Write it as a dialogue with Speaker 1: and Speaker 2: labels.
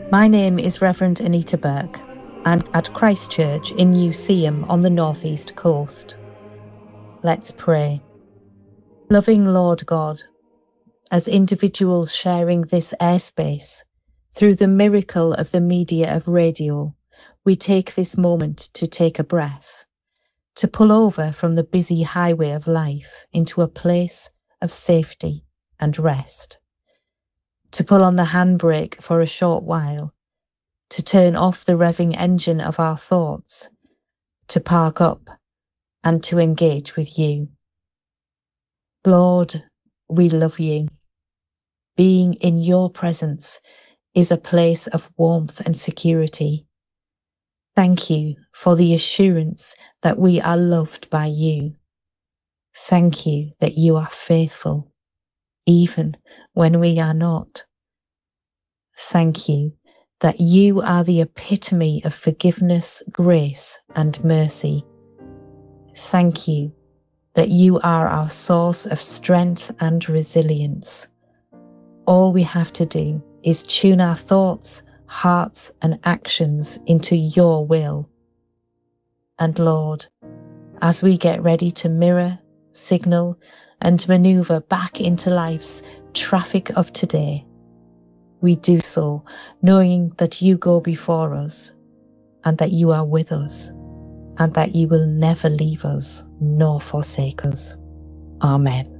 Speaker 1: My name is Reverend Anita Burke. I'm at Christ Church in New Seaham on the northeast coast. Let's pray. Loving Lord God, as individuals sharing this airspace, through the miracle of the media of radio, we take this moment to take a breath, to pull over from the busy highway of life into a place of safety and rest, to pull on the handbrake for a short while, to turn off the revving engine of our thoughts, to park up and to engage with you. Lord, we love you. Being in your presence is a place of warmth and security. Thank you for the assurance that we are loved by you. Thank you that you are faithful, even when we are not. Thank you that you are the epitome of forgiveness, grace, and mercy. Thank you that you are our source of strength and resilience. All we have to do is tune our thoughts, hearts, and actions into your will. And Lord, as we get ready to mirror, signal, and maneuver back into life's traffic of today, we do so knowing that you go before us and that you are with us and that you will never leave us nor forsake us. Amen.